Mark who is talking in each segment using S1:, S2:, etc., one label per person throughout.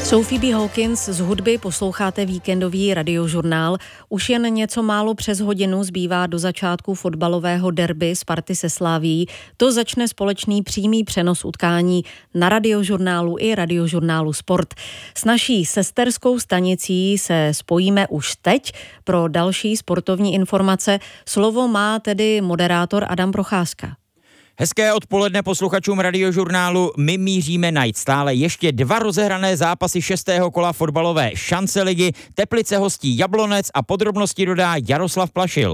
S1: Jsou Phoebe Hawkins z hudby, posloucháte víkendový radiožurnál. Už jen něco málo přes hodinu zbývá do začátku fotbalového derby Sparty se Slavií. To začne společný přímý přenos utkání na radiožurnálu i radiožurnálu Sport. S naší sesterskou stanicí se spojíme už teď pro další sportovní informace. Slovo má tedy moderátor Adam Procházka.
S2: Hezké odpoledne posluchačům radiožurnálu. My míříme najít stále ještě 2 rozehrané zápasy 6. kola fotbalové šance ligy. Teplice hostí Jablonec a podrobnosti dodá Jaroslav Plašil.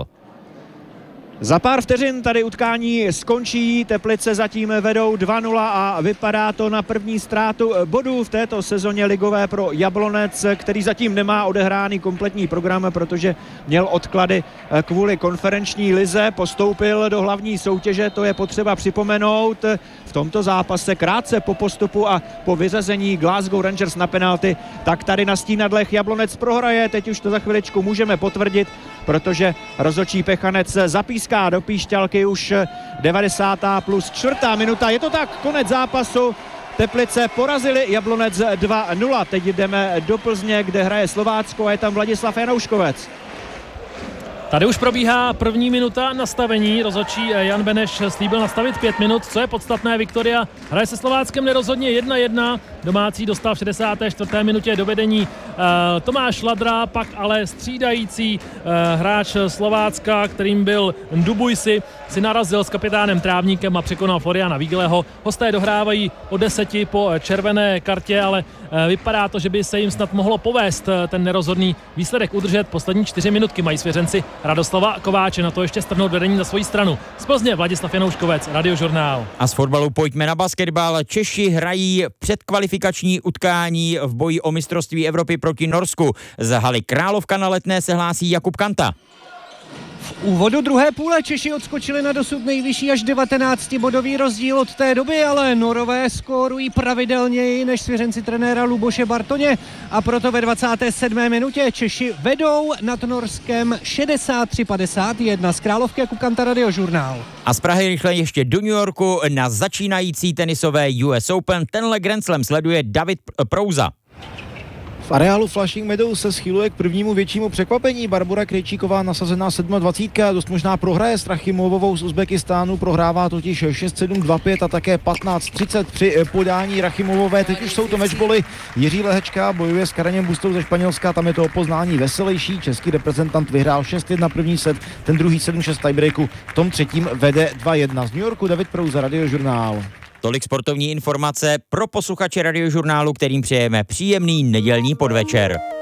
S3: Za pár vteřin tady utkání skončí, Teplice zatím vedou 2-0 a vypadá to na první ztrátu bodů v této sezóně ligové pro Jablonec, který zatím nemá odehráný kompletní program, protože měl odklady kvůli konferenční lize, postoupil do hlavní soutěže, to je potřeba připomenout. V tomto zápase krátce po postupu a po vyřazení Glasgow Rangers na penalty, tak tady na Stínadlech Jablonec prohraje, teď už to za chviličku můžeme potvrdit, protože rozhodčí Pechanec zapíská do píšťalky už 90. plus 4. minuta. Je to tak, konec zápasu. Teplice porazili Jablonec 2-0. Teď jdeme do Plzně, kde hraje Slovácko a je tam Vladislav Janouškovec.
S4: Tady už probíhá první minuta nastavení. Rozhodčí Jan Beneš slíbil nastavit 5 minut. Co je podstatné, Viktoria hraje se Slováckem nerozhodně 1-1. Domácí dostal v 64. minutě do vedení Tomáš Ladra, pak ale střídající hráč Slovácka, kterým byl Ndubujsi, si narazil s kapitánem Trávníkem a překonal Floriana Vígeleho. Hosté dohrávají o 10 po červené kartě, ale vypadá to, že by se jim snad mohlo povést ten nerozhodný výsledek udržet. Poslední 4 minutky mají svěřenci Radoslava Kováče, na to ještě strhnout vedení na svoji stranu. Z Plzně Vladislav Janouškovec, Radiožurnál.
S2: A z fotbalu pojďme na basketbal. Češi hrají předkvalifikační utkání v boji o mistrovství Evropy proti Norsku. Z haly Královka na Letné se hlásí Jakub Kanta.
S5: V úvodu druhé půle Češi odskočili na dosud nejvyšší až 19-bodový rozdíl od té doby, ale Norové skórují pravidelněji než svěřenci trenéra Luboše Bartoně a proto ve 27. minutě Češi vedou nad Norskem 63-51. Z Královky Jakub Kanta, Radiožurnál.
S2: A z Prahy rychle ještě do New Yorku na začínající tenisové US Open. Tenhle Grand Slam sleduje David Prouza.
S6: V areálu Flushing Meadows se schyluje k prvnímu většímu překvapení. Barbora Krejčíková nasazená 27. dost možná prohraje s Rachimovovou z Uzbekistánu, prohrává totiž 6-7, 2-5 a také 15-30 při podání Rachimovové. Teď už jsou to matchboly. Jiří Lehečka bojuje s Karenem Bustou ze Španělska, tam je to poznání veselější. Český reprezentant vyhrál 6-1 první set, ten druhý 7-6 tiebreaku, v tom třetím vede 2-1. Z New Yorku David Prouza, Radiožurnál.
S2: Tolik sportovní informace pro posluchače Radiožurnálu, kterým přejeme příjemný nedělní podvečer.